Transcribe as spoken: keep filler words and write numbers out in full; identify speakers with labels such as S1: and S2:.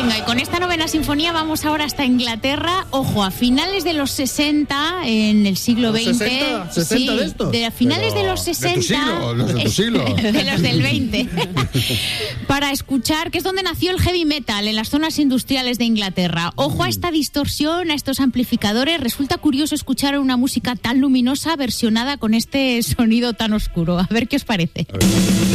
S1: Venga, y con esta novena sinfonía vamos ahora hasta Inglaterra. Ojo, a finales de los sesenta, en el siglo veinte.
S2: ¿sesenta? ¿sesenta
S1: sí,
S2: de estos?
S1: De a finales
S2: Pero
S1: de los sesenta.
S2: ¿De tu siglo? ¿Los de tu siglo?
S1: De los del veinte. Para escuchar, que es donde nació el heavy metal, en las zonas industriales de Inglaterra. Ojo a esta distorsión, a estos amplificadores. Resulta curioso escuchar una música tan luminosa versionada con este sonido tan oscuro. A ver qué os parece.